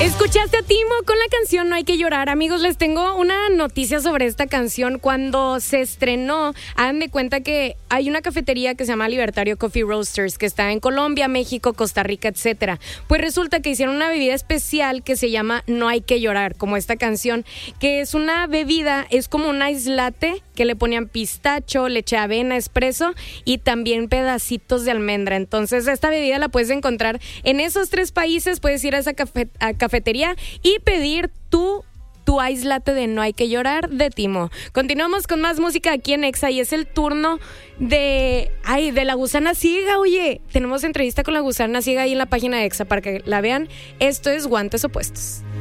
Escuchaste a Timo con la canción No hay que llorar. Amigos, les tengo una noticia sobre esta canción. Cuando se estrenó, hagan de cuenta que hay una cafetería que se llama Libertario Coffee Roasters, que está en Colombia, México, Costa Rica, etcétera. Pues resulta que hicieron una bebida especial que se llama No hay que llorar, como esta canción, que es una bebida, es como un ice latte que le ponían pistacho, leche de avena, espresso y también pedacitos de almendra. Entonces, esta bebida la puedes encontrar en esos 3 países. Puedes ir a esa cafetería y pedir tu ice latte de No hay que llorar de Timo. Continuamos con más música aquí en Exa y es el turno de la gusana ciega. Oye, tenemos entrevista con la gusana ciega ahí en la página de Exa para que la vean. Esto es Guantes Opuestos.